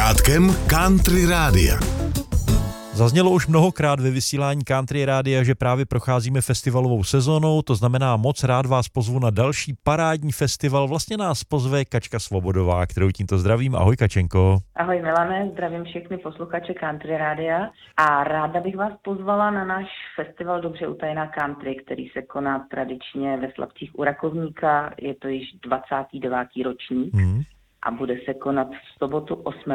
sluchátkem Country Rádia. Zaznělo už mnohokrát ve vysílání Country Rádia, že právě procházíme festivalovou sezónou, to znamená moc rád vás pozvu na další parádní festival. Vlastně nás pozve Kačka Svobodová, kterou tímto zdravím. Ahoj Kačenko. Ahoj Milane, zdravím všechny posluchače Country Rádia a ráda bych vás pozvala na náš festival Dobře utajená country, který se koná tradičně ve Slabcích u Rakovníka, je to již 29. ročník. A bude se konat v sobotu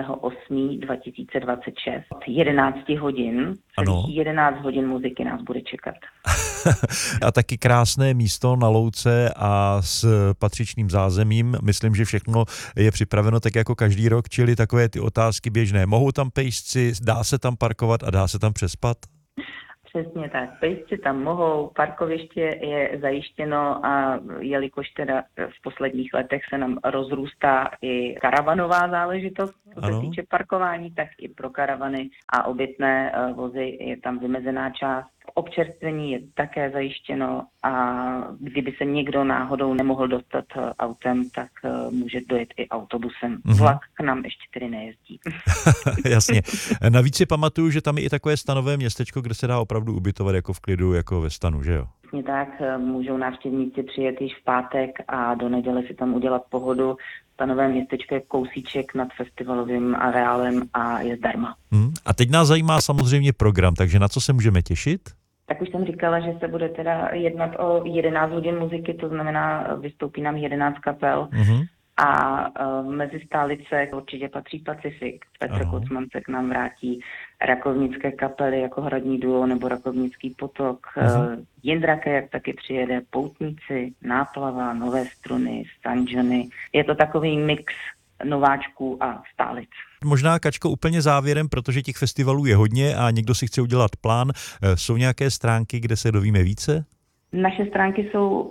8.8.2026 od 11 hodin. Celých 11 hodin muziky nás bude čekat. A taky krásné místo na louce a s patřičným zázemím. Myslím, že všechno je připraveno tak jako každý rok, čili takové ty otázky běžné. Mohou tam pejsci, dá se tam parkovat a dá se tam přespat? Přesně tak. Pejsci tam mohou, parkoviště je zajištěno a jelikož teda v posledních letech se nám rozrůstá i karavanová záležitost, co se týče parkování, tak i pro karavany a obytné vozy je tam vymezená část. Občerstvení je také zajištěno a kdyby se někdo náhodou nemohl dostat autem, tak může dojet i autobusem. Vlak k nám ještě tedy nejezdí. Jasně. Navíc si pamatuju, že tam je i takové stanové městečko, kde se dá opravdu ubytovat jako v klidu, jako ve stanu, že jo? Přesně tak, můžou návštěvníci přijet již v pátek a do neděle si tam udělat pohodu. Stanové městečko je kousíček nad festivalovým areálem a je zdarma. A teď nás zajímá samozřejmě program, takže na co se můžeme těšit? Tak už jsem říkala, že se bude teda jednat o 11 hodin muziky, to znamená, vystoupí nám 11 kapel. A mezi stálice určitě patří Pacifik. Petr Kocman se k nám vrátí, rakovnické kapely jako Hradní duo nebo Rakovnický potok. Jindra Kajak taky přijede, Poutníci, Náplava, Nové struny, San Johnny. Je to takový mix nováčků a stálic. Možná, Kačko, úplně závěrem, protože těch festivalů je hodně a někdo si chce udělat plán. Jsou nějaké stránky, kde se dovíme více? Naše stránky jsou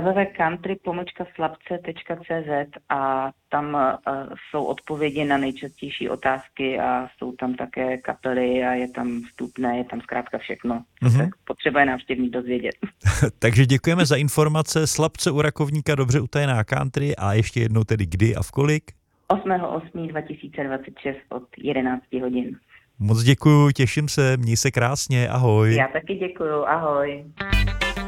www.country-slabce.cz a tam jsou odpovědi na nejčastější otázky a jsou tam také kapely a je tam vstupné, je tam zkrátka všechno, co se potřebuje návštěvník dozvědět. Takže děkujeme za informace. Slabce u Rakovníka, dobře utajená country a ještě jednou tedy kdy a v kolik? 8.8.2026 od 11 hodin. Moc děkuju, těším se, měj se krásně, ahoj. Já taky děkuju, ahoj.